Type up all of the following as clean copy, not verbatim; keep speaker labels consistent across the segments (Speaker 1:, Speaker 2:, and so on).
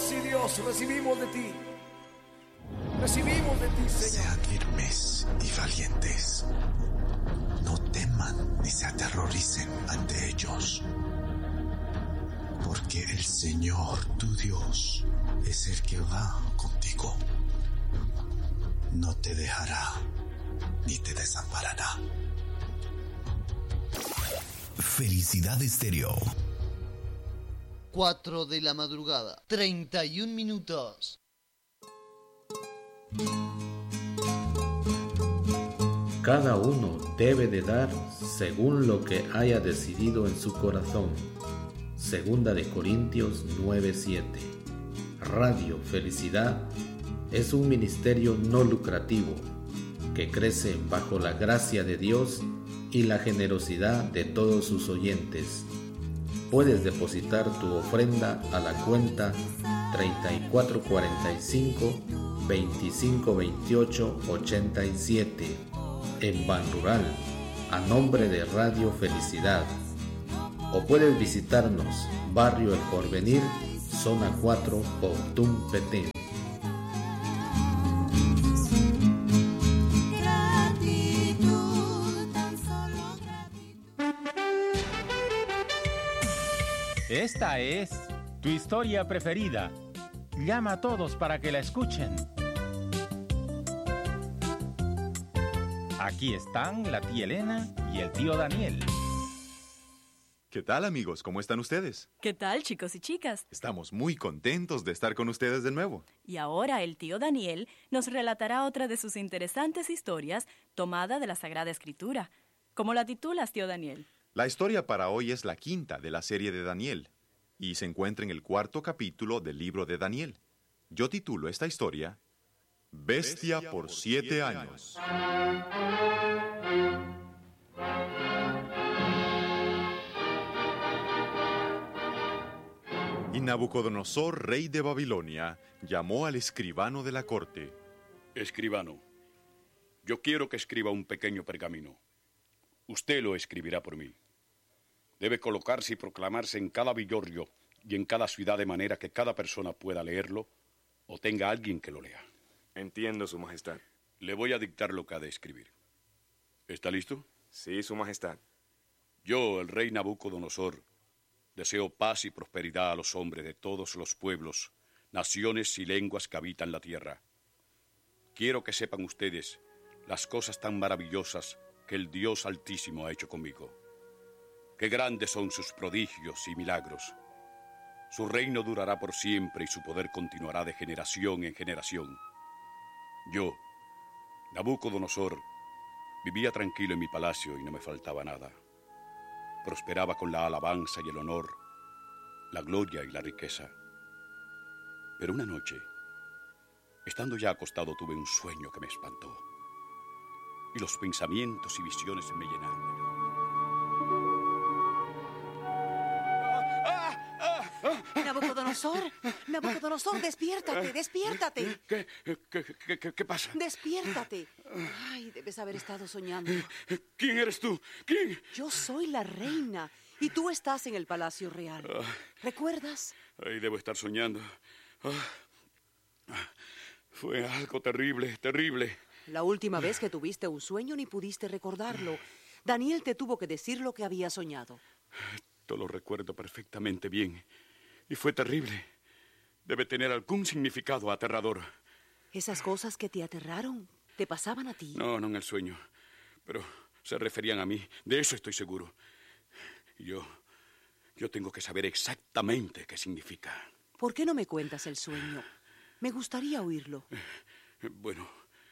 Speaker 1: sí, Dios, recibimos de ti. Recibimos de ti, Señor.
Speaker 2: Sean firmes y valientes. No teman ni se aterroricen ante ellos. Porque el Señor, tu Dios, es el que va contigo. No te dejará ni te desamparará.
Speaker 3: Felicidad Estéreo.
Speaker 4: 4 de la madrugada, 31 minutos.
Speaker 5: Cada uno debe de dar según lo que haya decidido en su corazón. Segunda de Corintios 9:7. Radio Felicidad es un ministerio no lucrativo que crece bajo la gracia de Dios y la generosidad de todos sus oyentes. Puedes depositar tu ofrenda a la cuenta 3445-2528-87 en Banrural a nombre de Radio Felicidad. O puedes visitarnos, Barrio El Porvenir, Zona 4, Pontún, Petén.
Speaker 6: Esta es tu historia preferida. Llama a todos para que la escuchen. Aquí están la tía Elena y el tío Daniel.
Speaker 7: ¿Qué tal, amigos? ¿Cómo están ustedes?
Speaker 8: ¿Qué tal, chicos y chicas?
Speaker 7: Estamos muy contentos de estar con ustedes de nuevo.
Speaker 8: Y ahora el tío Daniel nos relatará otra de sus interesantes historias tomada de la Sagrada Escritura. ¿Cómo la titulas, tío Daniel?
Speaker 7: La historia para hoy es la quinta de la serie de Daniel y se encuentra en el 4º capítulo del libro de Daniel. Yo titulo esta historia Bestia por 7 años. Y Nabucodonosor, rey de Babilonia, llamó al escribano de la corte.
Speaker 9: Escribano, yo quiero que escriba un pequeño pergamino. Usted lo escribirá por mí. Debe colocarse y proclamarse en cada villorrio y en cada ciudad de manera que cada persona pueda leerlo o tenga alguien que lo lea.
Speaker 10: Entiendo, Su Majestad.
Speaker 9: Le voy a dictar lo que ha de escribir. ¿Está listo?
Speaker 10: Sí, Su Majestad.
Speaker 9: Yo, el rey Nabucodonosor, deseo paz y prosperidad a los hombres de todos los pueblos, naciones y lenguas que habitan la tierra. Quiero que sepan ustedes las cosas tan maravillosas que el Dios Altísimo ha hecho conmigo. Qué grandes son sus prodigios y milagros. Su reino durará por siempre y su poder continuará de generación en generación. Yo, Nabucodonosor, vivía tranquilo en mi palacio y no me faltaba nada. Prosperaba con la alabanza y el honor, la gloria y la riqueza. Pero una noche, estando ya acostado, tuve un sueño que me espantó. Y los pensamientos y visiones me llenaron.
Speaker 11: Nabucodonosor, despiértate.
Speaker 9: ¿Qué pasa?
Speaker 11: Despiértate. Ay, debes haber estado soñando.
Speaker 9: ¿Quién eres tú? ¿Quién?
Speaker 11: Yo soy la reina y tú estás en el Palacio Real. ¿Recuerdas?
Speaker 9: Ay, debo estar soñando. Fue algo terrible.
Speaker 11: La última vez que tuviste un sueño ni pudiste recordarlo. Daniel te tuvo que decir lo que había soñado.
Speaker 9: Todo lo recuerdo perfectamente bien. Y fue terrible. Debe tener algún significado aterrador.
Speaker 11: ¿Esas cosas que te aterraron te pasaban a ti?
Speaker 9: No en el sueño. Pero se referían a mí. De eso estoy seguro. Yo tengo que saber exactamente qué significa.
Speaker 11: ¿Por qué no me cuentas el sueño? Me gustaría oírlo.
Speaker 9: Bueno,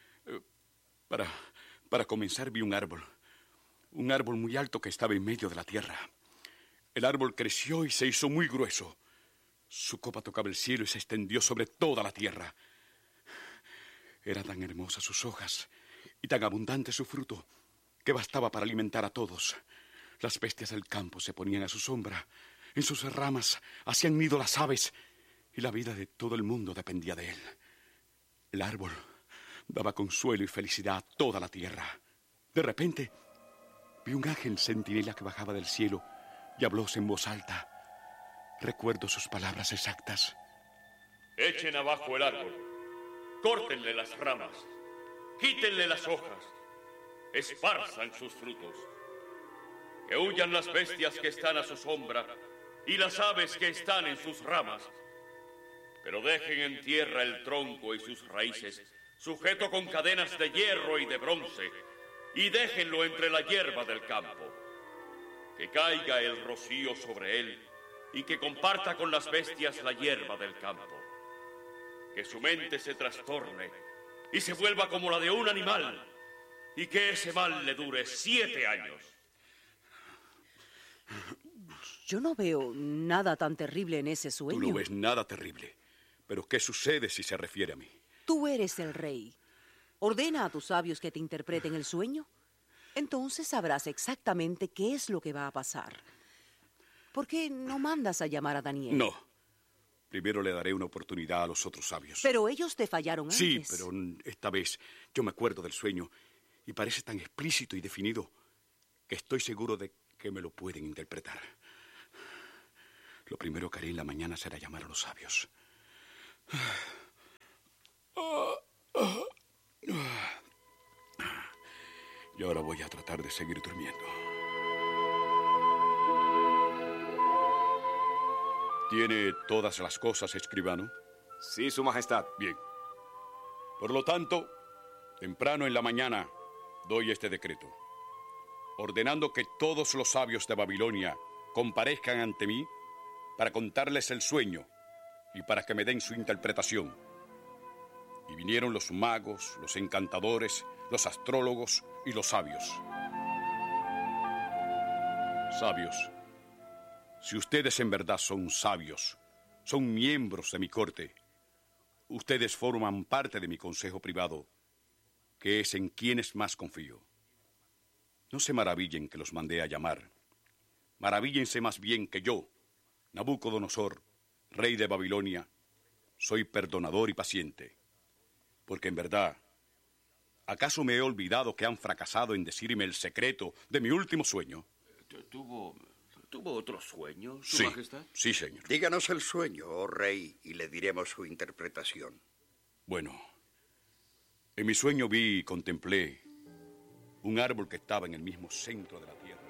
Speaker 9: para comenzar vi un árbol. Un árbol muy alto que estaba en medio de la tierra. El árbol creció y se hizo muy grueso. Su copa tocaba el cielo y se extendió sobre toda la tierra. Era tan hermosa sus hojas y tan abundante su fruto que bastaba para alimentar a todos. Las bestias del campo se ponían a su sombra. En sus ramas hacían nido las aves y la vida de todo el mundo dependía de él. El árbol daba consuelo y felicidad a toda la tierra. De repente vi un ángel centinela que bajaba del cielo y hablóse en voz alta. Recuerdo sus palabras exactas. Echen abajo el árbol, córtenle las ramas, quítenle las hojas, esparzan sus frutos. Que huyan las bestias que están a su sombra y las aves que están en sus ramas. Pero dejen en tierra el tronco y sus raíces, sujeto con cadenas de hierro y de bronce, y déjenlo entre la hierba del campo. Que caiga el rocío sobre él y que comparta con las bestias la hierba del campo. Que su mente se trastorne y se vuelva como la de un animal, y que ese mal le dure 7 años.
Speaker 11: Yo no veo nada tan terrible en ese sueño.
Speaker 9: Tú no ves nada terrible. Pero ¿qué sucede si se refiere a mí?
Speaker 11: Tú eres el rey. Ordena a tus sabios que te interpreten el sueño. Entonces sabrás exactamente qué es lo que va a pasar. ¿Por qué no mandas a llamar a Daniel?
Speaker 9: No. Primero le daré una oportunidad a los otros sabios.
Speaker 11: Pero ellos te fallaron antes.
Speaker 9: Sí, pero esta vez yo me acuerdo del sueño y parece tan explícito y definido que estoy seguro de que me lo pueden interpretar. Lo primero que haré en la mañana será llamar a los sabios. Y ahora voy a tratar de seguir durmiendo. ¿Tiene todas las cosas, escribano?
Speaker 10: Sí, Su Majestad.
Speaker 9: Bien. Por lo tanto, temprano en la mañana doy este decreto, ordenando que todos los sabios de Babilonia comparezcan ante mí para contarles el sueño y para que me den su interpretación. Y vinieron los magos, los encantadores, los astrólogos y los sabios. Sabios, si ustedes en verdad son sabios, son miembros de mi corte, ustedes forman parte de mi consejo privado, que es en quienes más confío. No se maravillen que los mandé a llamar. Maravíllense más bien que yo, Nabucodonosor, rey de Babilonia, soy perdonador y paciente. Porque en verdad, ¿acaso me he olvidado que han fracasado en decirme el secreto de mi último sueño?
Speaker 12: ¿Tuvo otro sueño, Su
Speaker 9: Sí,
Speaker 12: Majestad?
Speaker 9: sí, señor.
Speaker 13: Díganos el sueño, oh rey, y le diremos su interpretación.
Speaker 9: Bueno, en mi sueño vi y contemplé un árbol que estaba en el mismo centro de la tierra.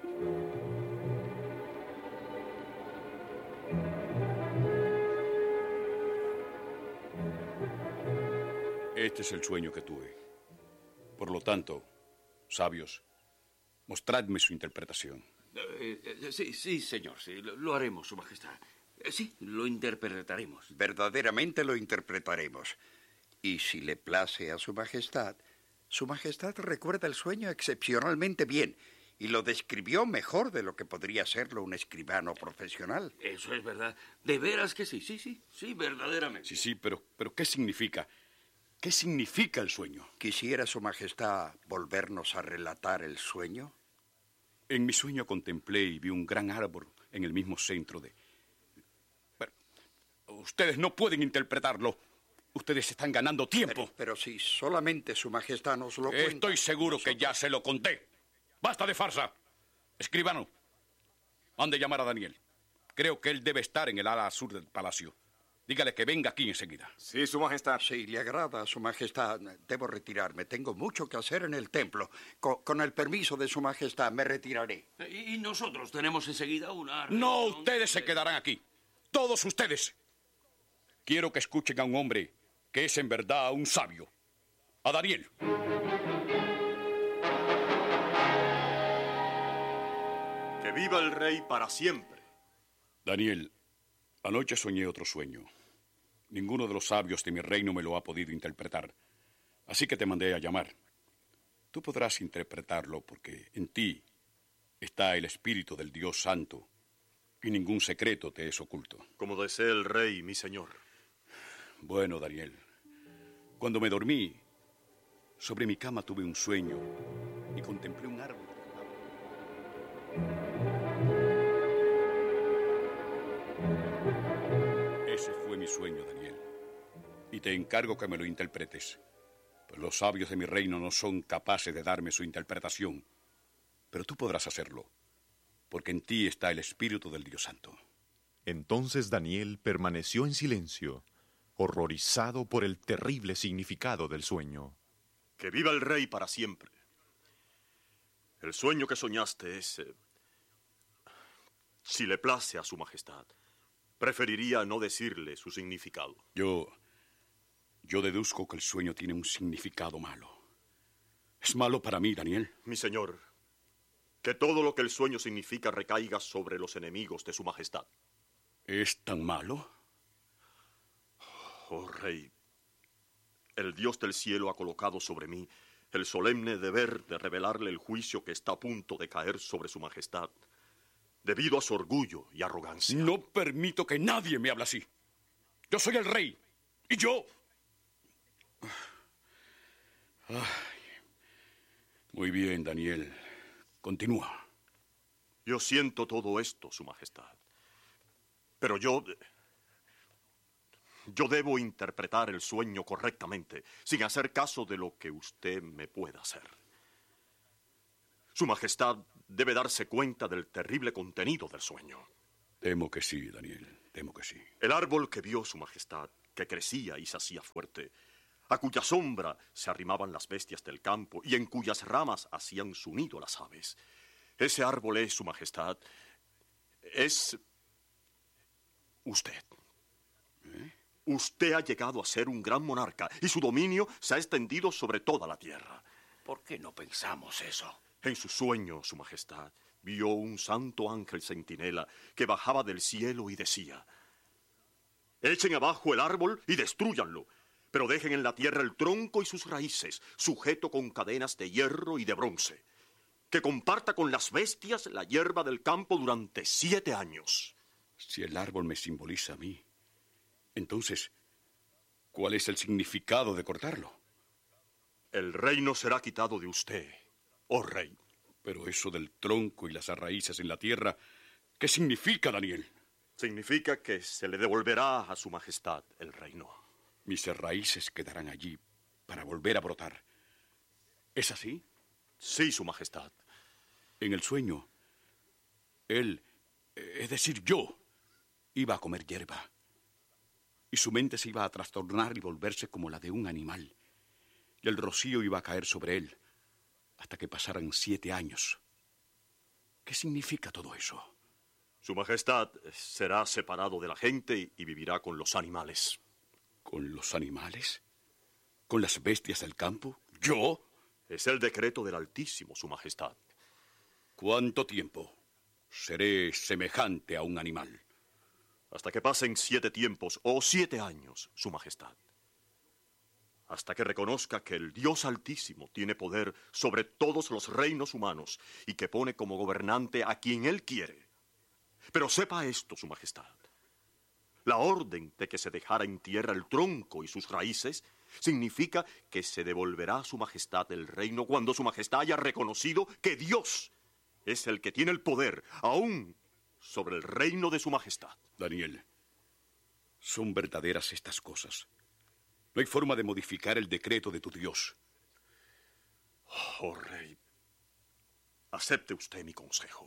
Speaker 9: Este es el sueño que tuve. Por lo tanto, sabios, mostradme su interpretación.
Speaker 12: Sí, señor, sí, lo haremos, Su Majestad. Sí, lo interpretaremos.
Speaker 13: Verdaderamente lo interpretaremos. Y si le place a Su Majestad recuerda el sueño excepcionalmente bien y lo describió mejor de lo que podría hacerlo un escribano profesional.
Speaker 12: Eso es verdad. De veras que sí, verdaderamente.
Speaker 9: Sí, pero ¿qué significa? ¿Qué significa el sueño?
Speaker 13: ¿Quisiera Su Majestad volvernos a relatar el sueño?
Speaker 9: En mi sueño contemplé y vi un gran árbol en el mismo centro de... Pero, ustedes no pueden interpretarlo. Ustedes están ganando tiempo.
Speaker 13: Pero si solamente Su Majestad nos lo cuenta...
Speaker 9: Estoy seguro que ya se lo conté. ¡Basta de farsa! Escribano, mande llamar a Daniel. Creo que él debe estar en el ala sur del palacio. Dígale que venga aquí enseguida.
Speaker 10: Sí, Su Majestad.
Speaker 13: Si le agrada, Su Majestad, debo retirarme. Tengo mucho que hacer en el templo. Con el permiso de Su Majestad, me retiraré.
Speaker 12: Y nosotros tenemos enseguida una...
Speaker 9: No, ustedes se quedarán aquí. Todos ustedes. Quiero que escuchen a un hombre que es en verdad un sabio. A Daniel.
Speaker 7: Que viva el rey para siempre.
Speaker 9: Daniel, anoche soñé otro sueño. Ninguno de los sabios de mi reino me lo ha podido interpretar. Así que te mandé a llamar. Tú podrás interpretarlo porque en ti está el espíritu del Dios Santo y ningún secreto te es oculto.
Speaker 7: Como desee el rey, mi señor.
Speaker 9: Bueno, Daniel, cuando me dormí, sobre mi cama tuve un sueño y contemplé un árbol. Ese fue mi sueño, Daniel, y te encargo que me lo interpretes, pues los sabios de mi reino no son capaces de darme su interpretación, pero tú podrás hacerlo, porque en ti está el espíritu del Dios Santo.
Speaker 7: Entonces Daniel permaneció en silencio, horrorizado por el terrible significado del sueño.
Speaker 14: Que viva el rey para siempre. El sueño que soñaste es... si le place a su majestad, preferiría no decirle su significado.
Speaker 9: Yo deduzco que el sueño tiene un significado malo. ¿Es malo para mí, Daniel?
Speaker 14: Mi señor, que todo lo que el sueño significa recaiga sobre los enemigos de su majestad.
Speaker 9: ¿Es tan malo?
Speaker 14: Oh, rey, el Dios del cielo ha colocado sobre mí el solemne deber de revelarle el juicio que está a punto de caer sobre su majestad, debido a su orgullo y arrogancia.
Speaker 9: No permito que nadie me hable así. Yo soy el rey, y yo... Ay. Muy bien, Daniel. Continúa.
Speaker 14: Yo siento todo esto, su majestad. Pero yo debo interpretar el sueño correctamente, sin hacer caso de lo que usted me pueda hacer. Su majestad debe darse cuenta del terrible contenido del sueño.
Speaker 9: Temo que sí, Daniel, temo que sí.
Speaker 14: El árbol que vio su majestad, que crecía y se hacía fuerte, a cuya sombra se arrimaban las bestias del campo y en cuyas ramas hacían su nido las aves. Ese árbol es, su majestad, es usted. Usted ha llegado a ser un gran monarca y su dominio se ha extendido sobre toda la tierra.
Speaker 12: ¿Por qué no pensamos eso?
Speaker 14: En su sueño, su majestad, vio un santo ángel centinela que bajaba del cielo y decía: echen abajo el árbol y destrúyanlo, pero dejen en la tierra el tronco y sus raíces, sujeto con cadenas de hierro y de bronce, que comparta con las bestias la hierba del campo durante 7 años.
Speaker 9: Si el árbol me simboliza a mí, entonces, ¿cuál es el significado de cortarlo?
Speaker 14: El reino será quitado de usted, oh rey.
Speaker 9: Pero eso del tronco y las raíces en la tierra, ¿qué significa, Daniel?
Speaker 14: Significa que se le devolverá a su majestad el reino.
Speaker 9: Mis raíces quedarán allí para volver a brotar. ¿Es así?
Speaker 14: Sí, su majestad.
Speaker 9: En el sueño, él, es decir, yo, iba a comer hierba. Y su mente se iba a trastornar y volverse como la de un animal. Y el rocío iba a caer sobre él hasta que pasaran 7 años. ¿Qué significa todo eso?
Speaker 14: Su majestad será separado de la gente y vivirá con los animales.
Speaker 9: ¿Con los animales? ¿Con las bestias del campo? ¿Yo?
Speaker 14: Es el decreto del Altísimo, su majestad.
Speaker 9: ¿Cuánto tiempo seré semejante a un animal?
Speaker 14: Hasta que pasen 7 tiempos o 7 años, su majestad. Hasta que reconozca que el Dios Altísimo tiene poder sobre todos los reinos humanos y que pone como gobernante a quien Él quiere. Pero sepa esto, su majestad. La orden de que se dejara en tierra el tronco y sus raíces significa que se devolverá a su majestad el reino cuando su majestad haya reconocido que Dios es el que tiene el poder, aún sobre el reino de su majestad.
Speaker 9: Daniel, son verdaderas estas cosas. No hay forma de modificar el decreto de tu Dios.
Speaker 14: Oh, rey, acepte usted mi consejo.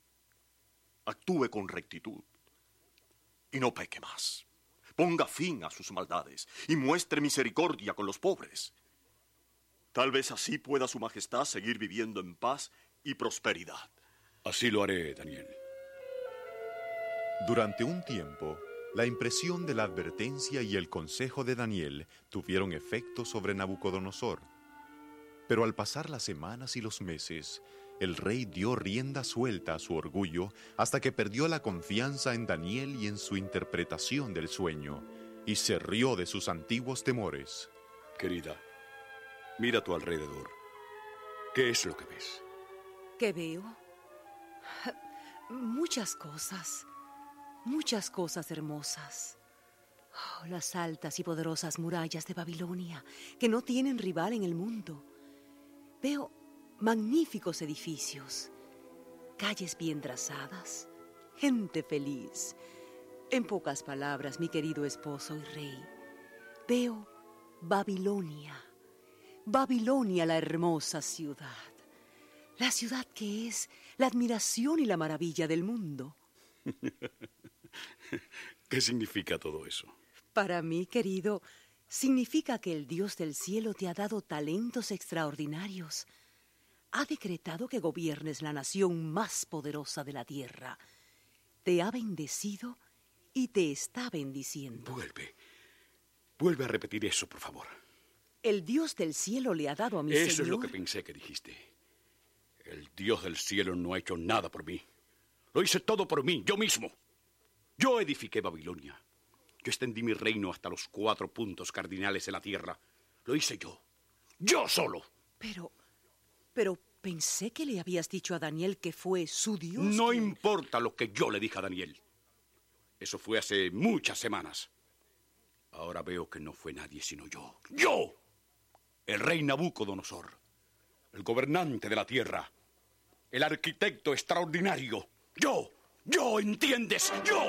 Speaker 14: Actúe con rectitud y no peque más. Ponga fin a sus maldades y muestre misericordia con los pobres. Tal vez así pueda su majestad seguir viviendo en paz y prosperidad.
Speaker 9: Así lo haré, Daniel.
Speaker 7: Durante un tiempo, la impresión de la advertencia y el consejo de Daniel tuvieron efecto sobre Nabucodonosor. Pero al pasar las semanas y los meses, el rey dio rienda suelta a su orgullo hasta que perdió la confianza en Daniel y en su interpretación del sueño, y se rió de sus antiguos temores.
Speaker 9: Querida, mira a tu alrededor. ¿Qué es lo que ves?
Speaker 11: ¿Qué veo? Muchas cosas hermosas. Oh, las altas y poderosas murallas de Babilonia, que no tienen rival en el mundo. Veo magníficos edificios, calles bien trazadas, gente feliz. En pocas palabras, mi querido esposo y rey, veo Babilonia. Babilonia, la hermosa ciudad. La ciudad que es la admiración y la maravilla del mundo.
Speaker 9: ¿Qué significa todo eso?
Speaker 11: Para mí, querido, significa que el Dios del cielo te ha dado talentos extraordinarios. Ha decretado que gobiernes la nación más poderosa de la tierra. Te ha bendecido y te está bendiciendo.
Speaker 9: Vuelve a repetir eso, por favor.
Speaker 11: El Dios del cielo le ha dado a mi Señor...
Speaker 9: Eso es lo que pensé que dijiste. El Dios del cielo no ha hecho nada por mí. Lo hice todo por mí, yo mismo. Yo edifiqué Babilonia. Yo extendí mi reino hasta los 4 puntos cardinales de la tierra. Lo hice yo. ¡Yo solo!
Speaker 11: Pero pensé que le habías dicho a Daniel que fue su Dios.
Speaker 9: No importa lo que yo le dije a Daniel. Eso fue hace muchas semanas. Ahora veo que no fue nadie sino yo. ¡Yo! El rey Nabucodonosor. El gobernante de la tierra. El arquitecto extraordinario. ¡Yo! ¿Entiendes? ¡Yo!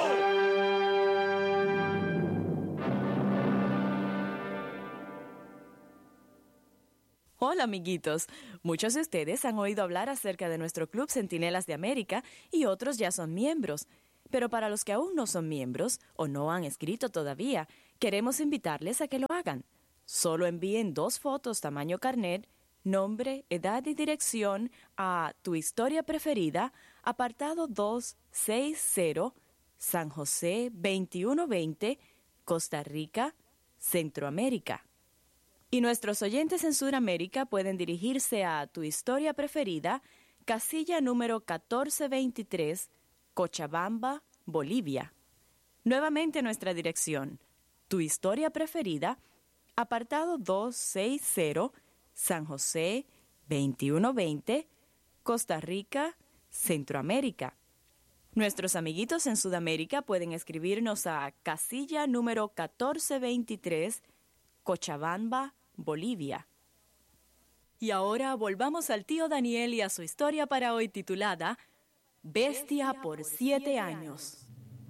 Speaker 8: Hola, amiguitos. Muchos de ustedes han oído hablar acerca de nuestro Club Centinelas de América y otros ya son miembros. Pero para los que aún no son miembros o no han escrito todavía, queremos invitarles a que lo hagan. Solo envíen 2 fotos tamaño carnet, nombre, edad y dirección a Tu Historia Preferida, apartado 260, San José 2120, Costa Rica, Centroamérica. Y nuestros oyentes en Sudamérica pueden dirigirse a Tu Historia Preferida, casilla número 1423, Cochabamba, Bolivia. Nuevamente nuestra dirección, Tu Historia Preferida, apartado 260, San José 2120, Costa Rica, Centroamérica. Nuestros amiguitos en Sudamérica pueden escribirnos a casilla número 1423, Cochabamba, Bolivia. Y ahora volvamos al tío Daniel y a su historia para hoy titulada Bestia por 7 años.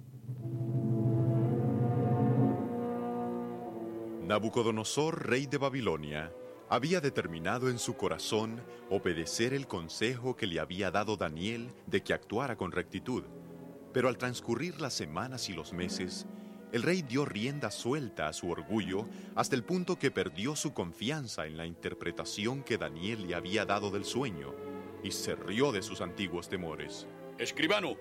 Speaker 7: Nabucodonosor, rey de Babilonia, había determinado en su corazón obedecer el consejo que le había dado Daniel de que actuara con rectitud. Pero al transcurrir las semanas y los meses, el rey dio rienda suelta a su orgullo hasta el punto que perdió su confianza en la interpretación que Daniel le había dado del sueño y se rió de sus antiguos temores.
Speaker 9: ¡Escribano!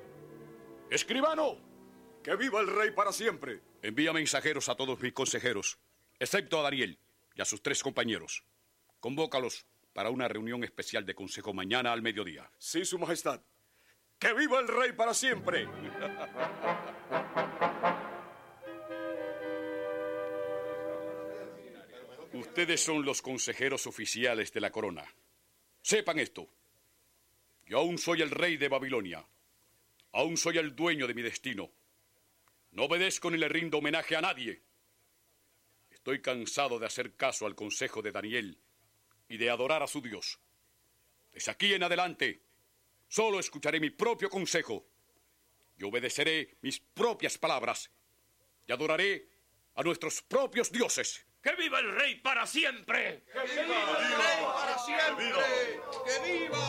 Speaker 10: ¡Que viva el rey para siempre!
Speaker 9: Envía mensajeros a todos mis consejeros, excepto a Daniel y a sus 3 compañeros. Convócalos para una reunión especial de consejo mañana al mediodía.
Speaker 10: Sí, su majestad. ¡Que viva el rey para siempre!
Speaker 9: Ustedes son los consejeros oficiales de la corona. Sepan esto. Yo aún soy el rey de Babilonia. Aún soy el dueño de mi destino. No obedezco ni le rindo homenaje a nadie. Estoy cansado de hacer caso al consejo de Daniel y de adorar a su Dios. Desde aquí en adelante, solo escucharé mi propio consejo y obedeceré mis propias palabras y adoraré a nuestros propios dioses.
Speaker 12: ¡Que viva el rey para siempre!
Speaker 1: ¡Que viva el rey para siempre! ¡Que viva!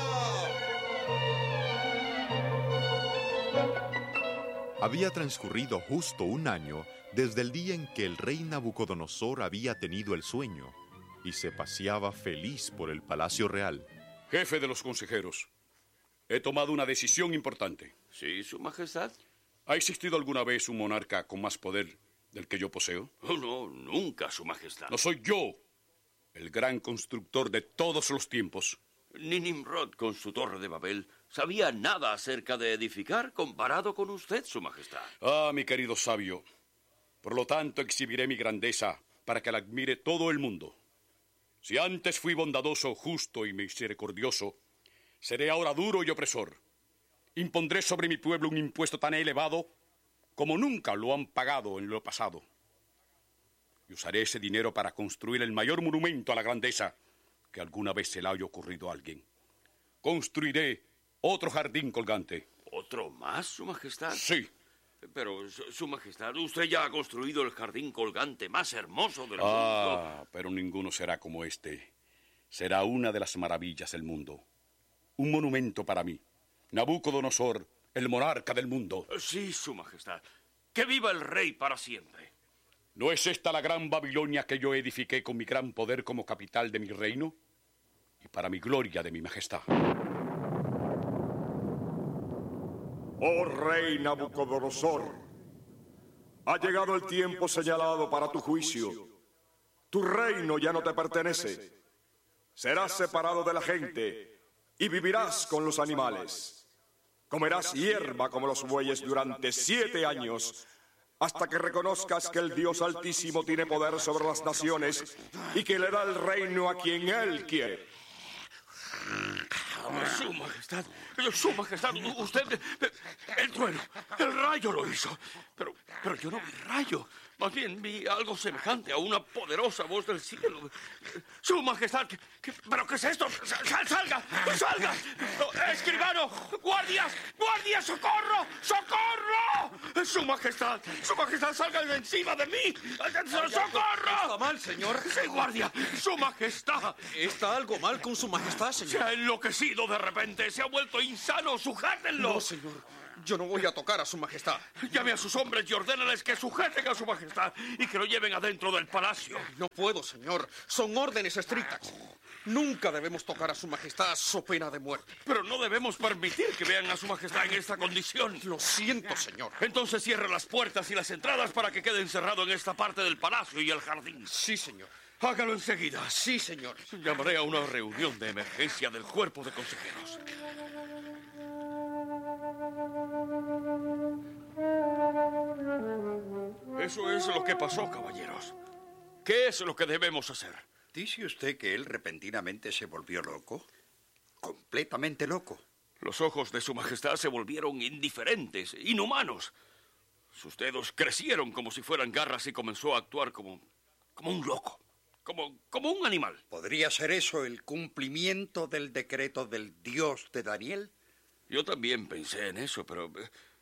Speaker 7: Había transcurrido justo 1 año desde el día en que el rey Nabucodonosor había tenido el sueño y se paseaba feliz por el palacio real.
Speaker 9: Jefe de los consejeros, he tomado una decisión importante.
Speaker 12: Sí, su majestad.
Speaker 9: ¿Ha existido alguna vez un monarca con más poder del que yo poseo?
Speaker 12: Oh, no, nunca, su majestad.
Speaker 9: No soy yo el gran constructor de todos los tiempos.
Speaker 12: Ni Nimrod con su torre de Babel sabía nada acerca de edificar comparado con usted, su majestad.
Speaker 9: Ah, mi querido sabio. Por lo tanto, exhibiré mi grandeza para que la admire todo el mundo. Si antes fui bondadoso, justo y misericordioso, seré ahora duro y opresor. Impondré sobre mi pueblo un impuesto tan elevado como nunca lo han pagado en lo pasado. Y usaré ese dinero para construir el mayor monumento a la grandeza que alguna vez se le haya ocurrido a alguien. Construiré otro jardín colgante.
Speaker 12: ¿Otro más, su majestad?
Speaker 9: Sí.
Speaker 12: Pero, su majestad, usted ya ha construido el jardín colgante más hermoso del mundo.
Speaker 9: Ah, pero ninguno será como este. Será una de las maravillas del mundo. Un monumento para mí. Nabucodonosor, el monarca del mundo.
Speaker 12: Sí, su majestad. ¡Que viva el rey para siempre!
Speaker 9: ¿No es esta la gran Babilonia que yo edifiqué con mi gran poder como capital de mi reino? Y para mi gloria de mi majestad.
Speaker 10: Oh rey Nabucodonosor, ha llegado el tiempo señalado para tu juicio. Tu reino ya no te pertenece. Serás separado de la gente y vivirás con los animales. Comerás hierba como los bueyes durante 7 años, hasta que reconozcas que el Dios Altísimo tiene poder sobre las naciones y que le da el reino a quien Él quiere.
Speaker 12: Su majestad, usted... El trueno, el rayo lo hizo. Pero yo no vi rayo. Más bien vi algo semejante a una poderosa voz del cielo. Su majestad, ¿pero qué es esto? ¡Salga! ¡Salga! ¡Escribano! ¡Guardias! ¡Socorro! ¡Socorro! Su majestad, salga de encima de mí. ¡Socorro!
Speaker 15: ¿Está mal, señor?
Speaker 12: Sí, guardia. Su majestad.
Speaker 15: ¿Está algo mal con su majestad, señor?
Speaker 12: Se ha enloquecido de repente. Se ha vuelto insano. ¡Sujétenlo!
Speaker 15: No, señor. Yo no voy a tocar a su majestad.
Speaker 12: Llame a sus hombres y ordénales que sujeten a su majestad y que lo lleven adentro del palacio.
Speaker 15: No puedo, señor. Son órdenes estrictas. Nunca debemos tocar a su majestad so pena de muerte.
Speaker 12: Pero no debemos permitir que vean a su majestad en esta condición.
Speaker 15: Lo siento, señor.
Speaker 12: Entonces cierre las puertas y las entradas para que quede encerrado en esta parte del palacio y el jardín.
Speaker 15: Sí, señor.
Speaker 12: Hágalo enseguida.
Speaker 15: Sí, señor.
Speaker 12: Llamaré a una reunión de emergencia del cuerpo de consejeros. Eso es lo que pasó, caballeros. ¿Qué es lo que debemos hacer?
Speaker 13: ¿Dice usted que él repentinamente se volvió loco? Completamente loco.
Speaker 12: Los ojos de su majestad se volvieron indiferentes, inhumanos. Sus dedos crecieron como si fueran garras y comenzó a actuar como un loco, como un animal.
Speaker 13: ¿Podría ser eso el cumplimiento del decreto del Dios de Daniel?
Speaker 12: Yo también pensé en eso, pero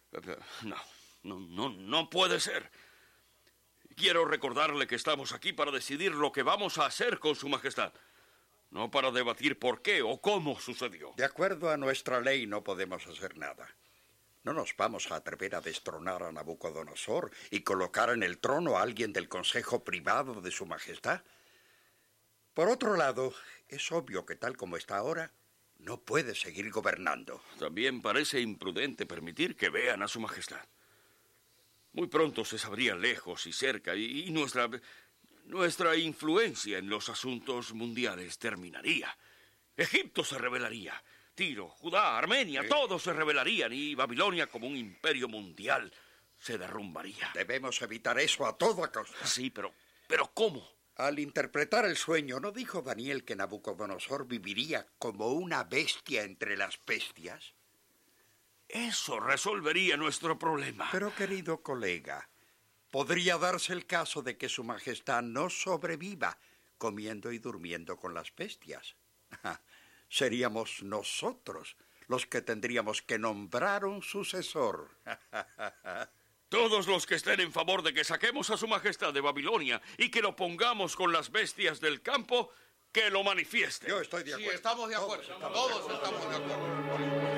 Speaker 12: no puede ser. Quiero recordarle que estamos aquí para decidir lo que vamos a hacer con su majestad, no para debatir por qué o cómo sucedió.
Speaker 13: De acuerdo a nuestra ley no podemos hacer nada. No nos vamos a atrever a destronar a Nabucodonosor y colocar en el trono a alguien del consejo privado de su majestad. Por otro lado, es obvio que tal como está ahora, no puede seguir gobernando.
Speaker 12: También parece imprudente permitir que vean a su majestad. Muy pronto se sabría lejos y cerca, y nuestra influencia en los asuntos mundiales terminaría. Egipto se rebelaría, Tiro, Judá, Armenia, todos se rebelarían, y Babilonia, como un imperio mundial, se derrumbaría.
Speaker 13: Debemos evitar eso a toda costa.
Speaker 12: Sí, pero ¿cómo?
Speaker 13: Al interpretar el sueño, ¿no dijo Daniel que Nabucodonosor viviría como una bestia entre las bestias?
Speaker 12: Eso resolvería nuestro problema.
Speaker 13: Pero, querido colega, podría darse el caso de que su majestad no sobreviva comiendo y durmiendo con las bestias. Seríamos nosotros los que tendríamos que nombrar un sucesor.
Speaker 12: Todos los que estén en favor de que saquemos a su majestad de Babilonia y que lo pongamos con las bestias del campo, que lo manifiesten.
Speaker 13: Yo estoy de acuerdo.
Speaker 15: Sí, estamos de acuerdo. Todos estamos de acuerdo.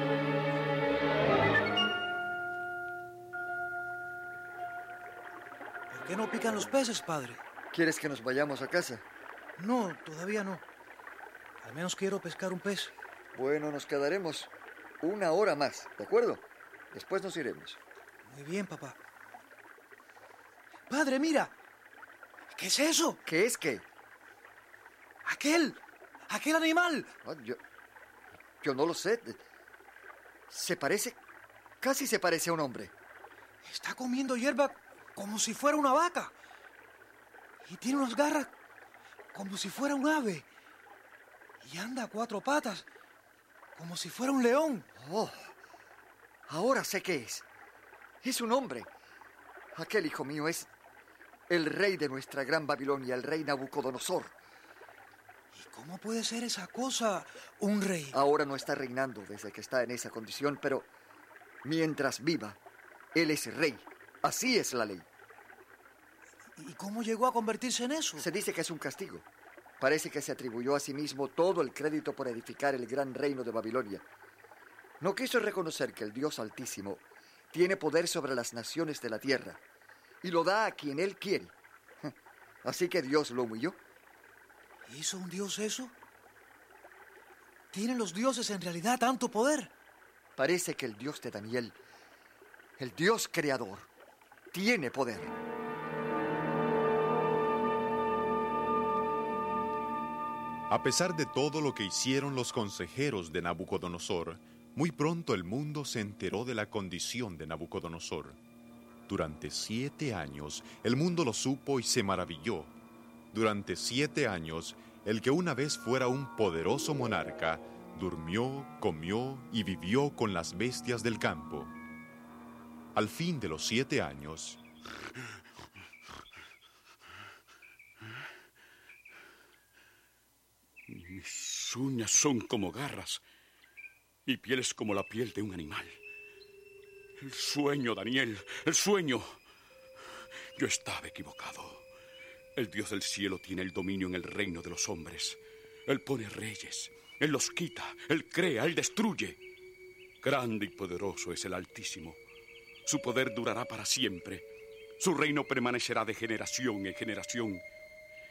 Speaker 1: ¿Por qué no pican los peces, padre?
Speaker 16: ¿Quieres que nos vayamos a casa?
Speaker 1: No, todavía no. Al menos quiero pescar un pez.
Speaker 16: Bueno, nos quedaremos 1 hora más, ¿de acuerdo? Después nos iremos.
Speaker 1: Muy bien, papá. Padre, mira. ¿Qué es eso?
Speaker 16: ¿Qué es qué?
Speaker 1: Aquel animal.
Speaker 16: Yo no lo sé. Casi se parece a un hombre.
Speaker 1: Está comiendo hierba como si fuera una vaca. Y tiene unas garras como si fuera un ave. Y anda a 4 patas, como si fuera un león.
Speaker 16: Oh, ahora sé qué es. Es un hombre. Aquel, hijo mío, es el rey de nuestra gran Babilonia, el rey Nabucodonosor.
Speaker 1: ¿Y cómo puede ser esa cosa un rey?
Speaker 16: Ahora no está reinando desde que está en esa condición, pero mientras viva, él es rey. Así es la ley.
Speaker 1: ¿Y cómo llegó a convertirse en eso?
Speaker 16: Se dice que es un castigo. Parece que se atribuyó a sí mismo todo el crédito por edificar el gran reino de Babilonia. No quiso reconocer que el Dios Altísimo tiene poder sobre las naciones de la tierra y lo da a quien Él quiere. Así que Dios lo humilló.
Speaker 1: ¿Hizo un dios eso? ¿Tienen los dioses en realidad tanto poder?
Speaker 16: Parece que el Dios de Daniel, el Dios creador, tiene poder.
Speaker 7: A pesar de todo lo que hicieron los consejeros de Nabucodonosor, muy pronto el mundo se enteró de la condición de Nabucodonosor. Durante 7 años el mundo lo supo y se maravilló. Durante 7 años, el que una vez fuera un poderoso monarca, durmió, comió y vivió con las bestias del campo. Al fin de los 7 años...
Speaker 9: Mis uñas son como garras. Mi piel es como la piel de un animal. El sueño, Daniel, el sueño. Yo estaba equivocado. El Dios del cielo tiene el dominio en el reino de los hombres. Él pone reyes, Él los quita, Él crea, Él destruye. Grande y poderoso es el Altísimo. Su poder durará para siempre. Su reino permanecerá de generación en generación.